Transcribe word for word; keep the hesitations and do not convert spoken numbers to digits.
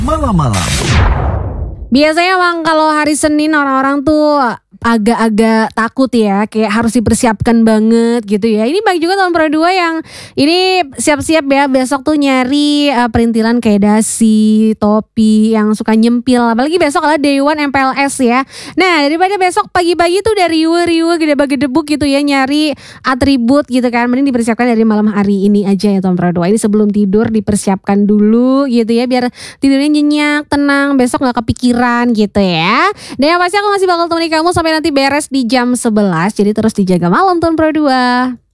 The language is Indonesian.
Malam-malam. Biasanya emang kalau hari Senin orang-orang tuh agak-agak takut ya, kayak harus dipersiapkan banget gitu ya. Ini baik juga tahun dua yang ini siap-siap ya, besok tuh nyari uh, perintilan kayak dasi, topi yang suka nyempil. Apalagi besok adalah day one M P L S ya. Nah daripada besok pagi-pagi tuh dari riuh-riuh gede-gedebuk gitu ya, nyari atribut gitu kan, mending dipersiapkan dari malam hari ini aja ya tahun dua. Ini sebelum tidur dipersiapkan dulu gitu ya, biar tidurnya nyenyak, tenang, besok gak kepikiran gitu ya. Dan yang pasti aku masih bakal temani kamu sampai nanti beres di jam sebelas. Jadi terus dijaga malam tahun dua.